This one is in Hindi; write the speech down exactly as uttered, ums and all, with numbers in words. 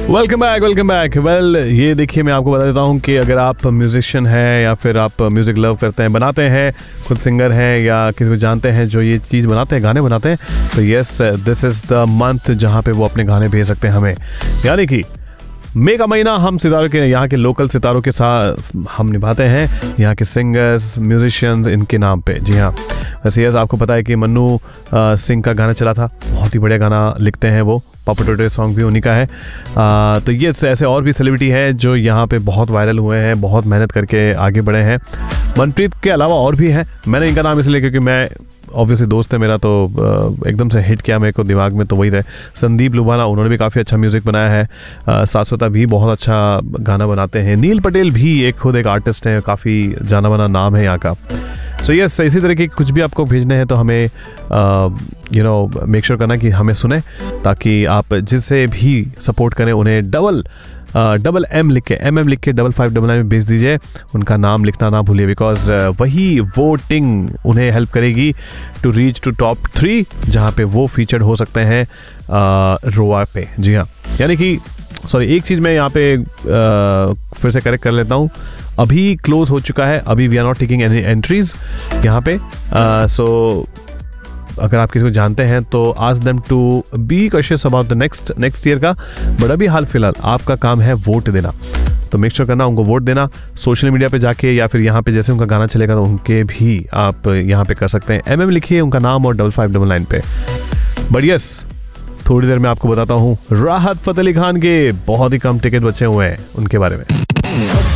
Welcome back welcome back well ये देखिए, मैं आपको बता देता हूँ कि अगर आप म्यूजिशियन हैं या फिर आप म्यूज़िक लव करते हैं, बनाते हैं, खुद सिंगर हैं या किसी को जानते हैं जो ये चीज़ बनाते हैं, गाने बनाते हैं, तो yes this is the month जहाँ पे वो अपने गाने भेज सकते हैं हमें। यानी कि मई का महीना हम सितारों के, यहाँ के लोकल सितारों के साथ हम निभाते हैं, यहाँ के सिंगर्स, म्यूजिशियंस, इनके नाम पे। जी हाँ, वैसे यस आपको पता है कि मन्नू सिंह का गाना चला था, बहुत ही बढ़िया गाना लिखते हैं वो, पापा टोटे सॉन्ग भी उन्हीं का है। आ, तो ये ऐसे और भी सेलिब्रिटी हैं जो यहाँ पे बहुत वायरल हुए हैं, बहुत मेहनत करके आगे बढ़े हैं। मनप्रीत के अलावा और भी हैं, मैंने इनका नाम इसलिए क्योंकि मैं ऑब्वियसली दोस्त है मेरा, तो एकदम से हिट किया मेरे को दिमाग में, तो वही रहे। संदीप लुबाना, उन्होंने भी काफ़ी अच्छा म्यूज़िक बनाया है। शाश्वता भी बहुत अच्छा गाना बनाते हैं। नील पटेल भी एक खुद एक आर्टिस्ट हैं, काफ़ी जाना माना नाम है यहाँ का। सो so यस yes, इसी तरह के कुछ भी आपको भेजने हैं तो हमें यू नो मेक श्योर करना कि हमें सुने, ताकि आप जिससे भी सपोर्ट करें उन्हें डबल डबल एम लिख के, एम एम लिख के डबल फाइव डबल नाइन में भेज दीजिए। उनका नाम लिखना ना भूलिए, बिकॉज वही वोटिंग उन्हें हेल्प करेगी to reach to top three, जहाँ पे वो फीचर्ड हो सकते हैं रोआ पे। जी हाँ, यानी कि सॉरी एक चीज़ मैं यहाँ पे आ, फिर से करेक्ट कर लेता हूँ, अभी क्लोज हो चुका है, अभी we are not taking any entries यहाँ पे। सो so, अगर आप किसी को जानते हैं तो ask them to be cautious about the next next year का, बट अभी हाल फिलहाल आपका काम है वोट देना, तो मेक श्योर करना उनको वोट देना। सोशल मीडिया पे जाके या फिर यहाँ पे जैसे उनका गाना चलेगा तो उनके भी आप यहाँ पे कर सकते हैं, एम एम लिखिए उनका नाम और डबल फाइव डबल नाइन पे। बट यस, थोड़ी देर में आपको बताता हूँ राहत फ़तेह अली खान के बहुत ही कम टिकट बचे हुए हैं, उनके बारे में।